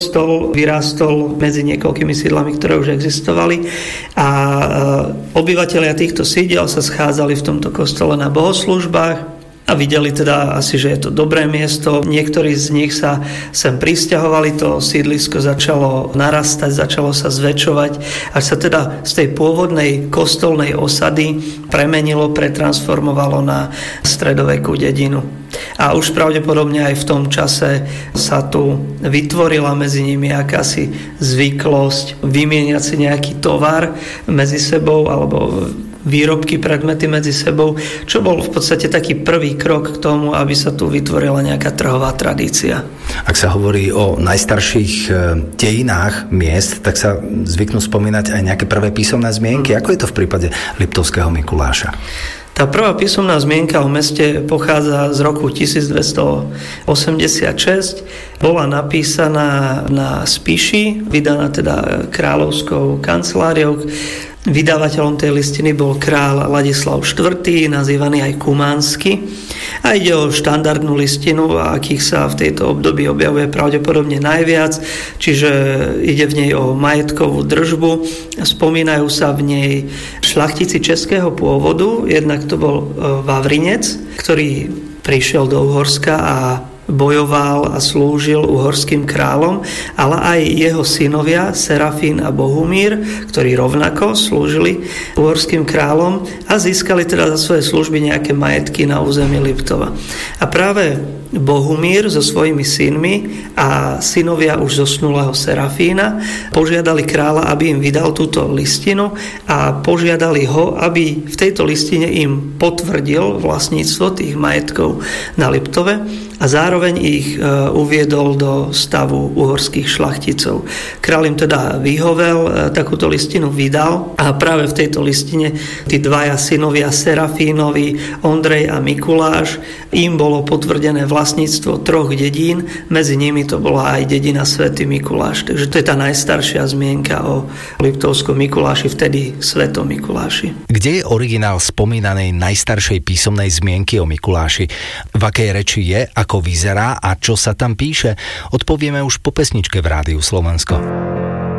Kostol vyrástol medzi niekoľkými sídlami, ktoré už existovali a obyvatelia týchto sídiel sa schádzali v tomto kostole na bohoslúžbách a videli teda asi, že je to dobré miesto. Niektorí z nich sa sem prisťahovali, to sídlisko začalo narastať, začalo sa zväčšovať, až sa teda z tej pôvodnej kostolnej osady pretransformovalo na stredovekú dedinu. A už pravdepodobne aj v tom čase sa tu vytvorila medzi nimi akási zvyklosť vymieňať si nejaký tovar medzi sebou alebo výrobky, predmety medzi sebou, čo bol v podstate taký prvý krok k tomu, aby sa tu vytvorila nejaká trhová tradícia. Ak sa hovorí o najstarších dejinách miest, tak sa zvyknú spomínať aj nejaké prvé písomné zmienky. Ako je to v prípade Liptovského Mikuláša? Tá prvá písomná zmienka o meste pochádza z roku 1286. Bola napísaná na Spiši, vydaná teda kráľovskou kanceláriou. Vydavateľom tej listiny bol kráľ Ladislav IV., nazývaný aj Kumánsky. A ide o štandardnú listinu, akých sa v tejto období objavuje pravdepodobne najviac, čiže ide v nej o majetkovú držbu. Spomínajú sa v nej šľachtici českého pôvodu, jednak to bol Vavrinec, ktorý prišiel do Uhorska a bojoval a slúžil uhorským kráľom, ale aj jeho synovia Serafín a Bohumír, ktorí rovnako slúžili uhorským kráľom a získali teda za svoje služby nejaké majetky na území Liptova. A práve Bohumír so svojimi synmi a synovia už zosnulého Serafína požiadali kráľa, aby im vydal túto listinu a požiadali ho, aby v tejto listine im potvrdil vlastníctvo tých majetkov na Liptove a zároveň ich uviedol do stavu uhorských šlachticov. Kráľ im teda vyhovel, takúto listinu vydal a práve v tejto listine tí dvaja synovia Serafínovi, Ondrej a Mikuláš, im bolo potvrdené vlastníctvo 3 dedín, medzi nimi to bola aj dedina Svätý Mikuláš. Takže to je tá najstaršia zmienka o Liptovskom Mikuláši, vtedy Svetom Mikuláši. Kde je originál spomínanej najstaršej písomnej zmienky o Mikuláši? V akej reči je, ako vyzerá a čo sa tam píše? Odpovieme už po pesničke v Rádiu Slovensko.